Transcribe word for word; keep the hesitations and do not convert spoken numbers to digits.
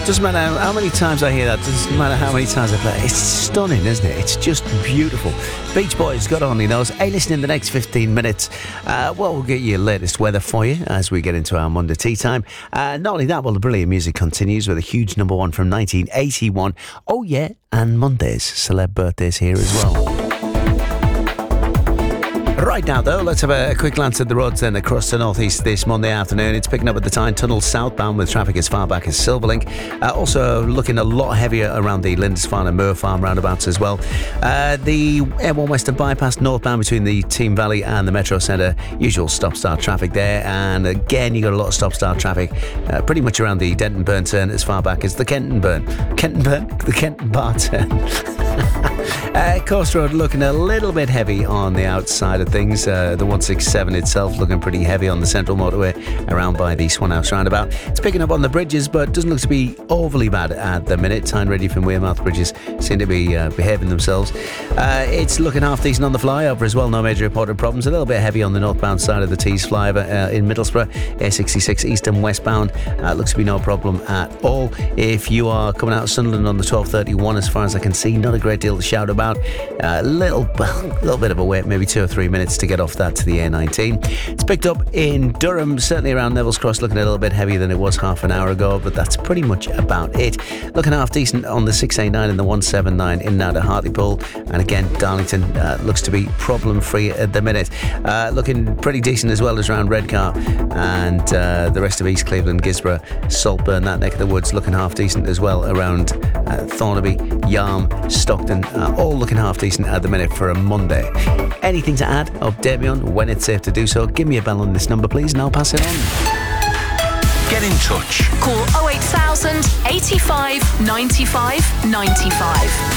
Doesn't matter how many times I hear that, doesn't matter how many times I play it. It's stunning, isn't it? It's just beautiful. Beach Boys, God only knows. Hey, listen, in the next fifteen minutes, uh, well, we'll get you latest weather for you as we get into our Monday tea time. Uh, not only that, well, the brilliant music continues with a huge number one from nineteen eighty-one. Oh, yeah, and Monday's celeb birthdays here as well. Right now, though, let's have a quick glance at the roads then across the northeast this Monday afternoon. It's picking up at the Tyne Tunnel southbound with traffic as far back as Silverlink. Uh, also looking a lot heavier around the Lindisfarne and Moor Farm roundabouts as well. Uh, the M one Western bypass northbound between the Team Valley and the Metro Centre. Usual stop-start traffic there. And again, you got a lot of stop-start traffic uh, pretty much around the Denton Burn turn as far back as the Kenton Burn. Kenton Burn? The Kenton Bar turn. uh, Coast Road looking a little bit heavy on the outside of things. Uh, the one sixty-seven itself looking pretty heavy on the central motorway around by the Swan House roundabout. It's picking up on the bridges, but doesn't look to be overly bad at the minute. Tyne Ready from Wearmouth bridges seem to be uh, behaving themselves. Uh, it's looking half decent on the flyover as well. No major reported problems. A little bit heavy on the northbound side of the Tees flyover uh, in Middlesbrough. A sixty-six east and westbound. Uh, looks to be no problem at all. If you are coming out of Sunderland on the twelve thirty-one, as far as I can see, not a great deal to shout about. A uh, little, well, little bit of a wait, maybe two or three minutes to get off that to the A nineteen. It's picked up in Durham, certainly around Neville's Cross, looking a little bit heavier than it was half an hour ago, but that's pretty much about it. Looking half decent on the six eighty-nine and the one seventy-nine in and out of Hartlepool, and again, Darlington uh, looks to be problem-free at the minute. Uh, looking pretty decent as well as around Redcar and uh, the rest of East Cleveland, Gisborough, Saltburn, that neck of the woods, looking half decent as well around uh, Thornaby, Yarm, Stockton, uh, all looking half decent at the minute for a Monday. Anything to add? Update me on when it's safe to do so. Give me a bell on this number, please, and I'll pass it on. Get in touch. Call oh eight thousand, eighty-five, ninety-five, ninety-five.